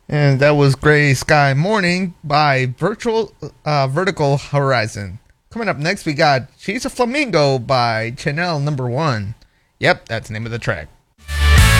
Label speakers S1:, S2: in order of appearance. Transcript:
S1: And that was Gray Sky Morning by Vertical Horizon. Coming up next, we got She's a Flamingo by Chanel Number One. Yep, that's the name of the track.